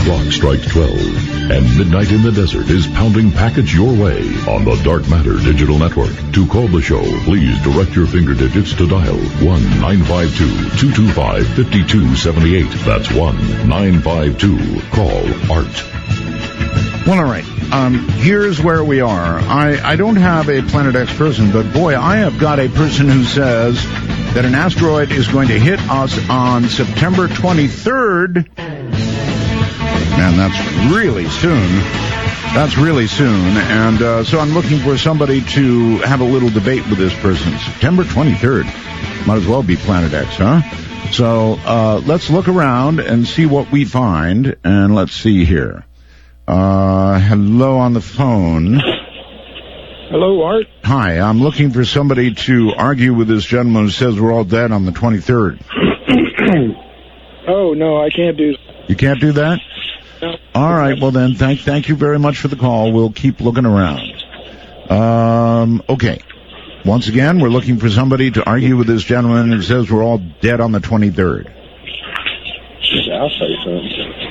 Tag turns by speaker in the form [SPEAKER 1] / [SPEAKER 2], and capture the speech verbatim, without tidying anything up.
[SPEAKER 1] clock strikes twelve, and midnight in the desert is pounding packets your way on the Dark Matter Digital Network. To call the show, please direct your finger digits to dial one nine five two, two two five, five two seven eight. That's one nine five two, call ART.
[SPEAKER 2] Well, all right. Um, here's where we are. I, I don't have a Planet X person, but boy, I have got a person who says that an asteroid is going to hit us on September twenty-third. Man, that's really soon. That's really soon. And uh, so I'm looking for somebody to have a little debate with this person. September twenty-third. Might as well be Planet X, huh? So uh, let's look around and see what we find. And let's see here. Uh, hello on the phone.
[SPEAKER 3] Hello, Art.
[SPEAKER 2] Hi, I'm looking for somebody to argue with this gentleman who says we're all dead on the twenty-third.
[SPEAKER 3] Oh, no, I can't do
[SPEAKER 2] You can't do that?
[SPEAKER 3] No.
[SPEAKER 2] All right, well then, thank thank you very much for the call. We'll keep looking around. Um, okay. Once again, we're looking for somebody to argue with this gentleman who says we're all dead on the twenty-third.
[SPEAKER 3] I'll say something.